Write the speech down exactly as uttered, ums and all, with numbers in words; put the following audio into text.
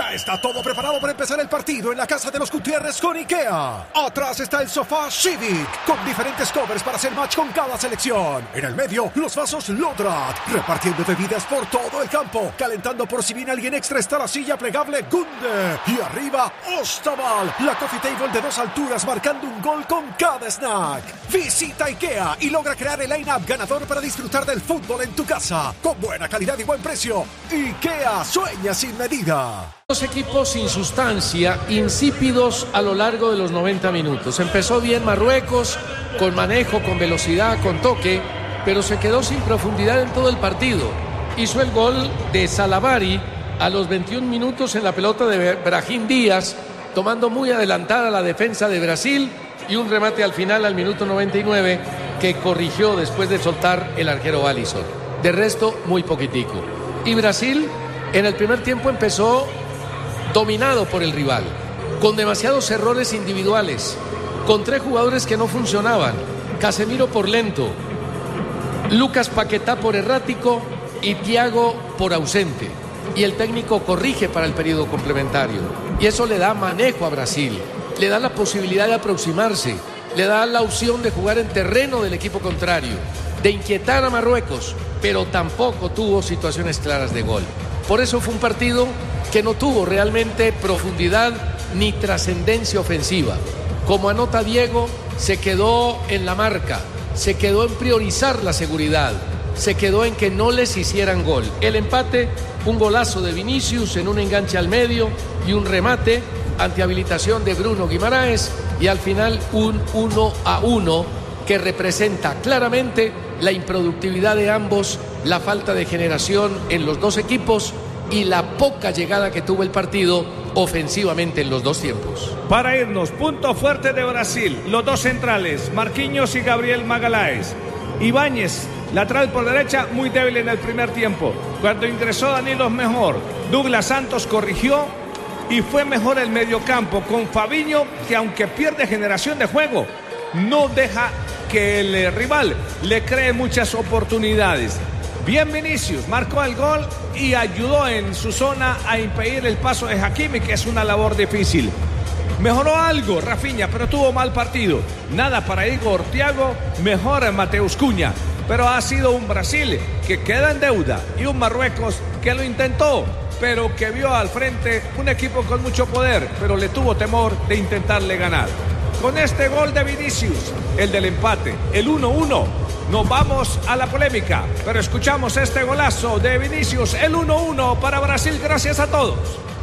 Ya está todo preparado para empezar el partido en la casa de los Gutiérrez con IKEA. Atrás está el sofá Civic, con diferentes covers para hacer match con cada selección. En el medio, los vasos Lodrat, repartiendo bebidas por todo el campo. Calentando por si viene alguien extra está la silla plegable Gunde. Y arriba, Ostaval, la coffee table de dos alturas marcando un gol con cada snack. Visita IKEA y logra crear el line-up ganador para disfrutar del fútbol en tu casa. Con buena calidad y buen precio. IKEA, sueña sin medida. Dos equipos sin sustancia, insípidos a lo largo de los noventa minutos. Empezó bien Marruecos, con manejo, con velocidad, con toque, pero se quedó sin profundidad en todo el partido. Hizo el gol de Salavari a los veintiún minutos en la pelota de Brahim Díaz, tomando muy adelantada la defensa de Brasil, y un remate al final al minuto noventa y nueve que corrigió después de soltar el arquero Alisson. De resto, muy poquitico. Y Brasil en el primer tiempo empezó dominado por el rival, con demasiados errores individuales, con tres jugadores que no funcionaban: Casemiro por lento, Lucas Paquetá por errático y Thiago por ausente. Y el técnico corrige para el periodo complementario. Y eso le da manejo a Brasil, le da la posibilidad de aproximarse, le da la opción de jugar en terreno del equipo contrario, de inquietar a Marruecos, pero tampoco tuvo situaciones claras de gol. Por eso fue un partido que no tuvo realmente profundidad ni trascendencia ofensiva. Como anota Diego, se quedó en la marca, se quedó en priorizar la seguridad, se quedó en que no les hicieran gol. El empate, un golazo de Vinicius en un enganche al medio y un remate ante habilitación de Bruno Guimaraes, y al final un uno a uno que representa claramente la improductividad de ambos, la falta de generación en los dos equipos y la poca llegada que tuvo el partido ofensivamente en los dos tiempos. Para irnos, punto fuerte de Brasil, los dos centrales, Marquinhos y Gabriel Magalhães. Ibáñez, lateral por derecha, muy débil en el primer tiempo. Cuando ingresó Danilo mejor. Douglas Santos corrigió y fue mejor el mediocampo con Fabinho, que aunque pierde generación de juego, no deja que el rival le cree muchas oportunidades. Bien Vinicius, marcó el gol y ayudó en su zona a impedir el paso de Hakimi, que es una labor difícil. Mejoró algo Rafinha, pero tuvo mal partido. Nada para Igor Thiago, mejor Mateus Cunha. Pero ha sido un Brasil que queda en deuda y un Marruecos que lo intentó, pero que vio al frente un equipo con mucho poder, pero le tuvo temor de intentarle ganar. Con este gol de Vinicius, el del empate, el uno uno, nos vamos a la polémica, pero escuchamos este golazo de Vinicius, el uno uno para Brasil. Gracias a todos.